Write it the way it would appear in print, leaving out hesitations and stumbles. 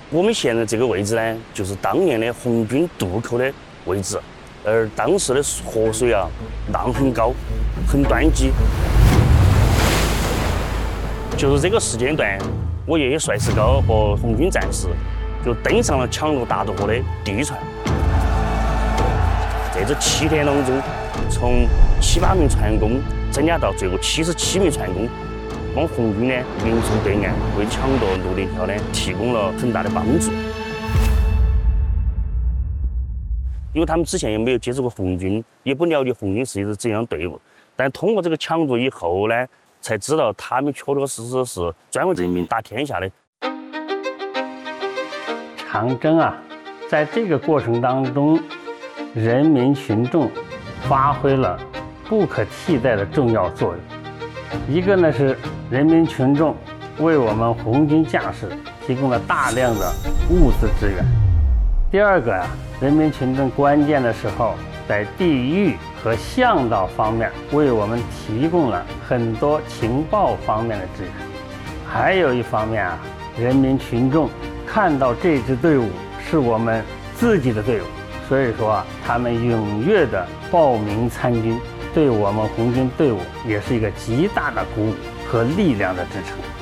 我们现在这个位置呢，就是当年的红军渡口的位置，而当时的河水啊，浪很高，很湍急。就是这个时间段，我爷爷帅士高和红军战士就登上了抢夺大渡河的第一船。在这7天当中，从7、8名船工增加到最后77名船工，帮红军呢运送对岸，为抢夺陆地条呢提供了很大的帮助。因为他们之前也没有接触过红军，也不了解红军是一支怎样队伍，但通过这个抢夺以后呢，才知道他们确确实实是专为人民打天下的。 长征啊，在这个过程当中，人民群众发挥了不可替代的重要作用。一个呢是人民群众为我们红军将士提供了大量的物资支援。第二个人民群众关键的时候在地域和向导方面为我们提供了很多情报方面的支援。还有一方面人民群众看到这支队伍是我们自己的队伍，所以说他们踊跃的报名参军，对我们红军队伍也是一个极大的鼓舞和力量的支撑。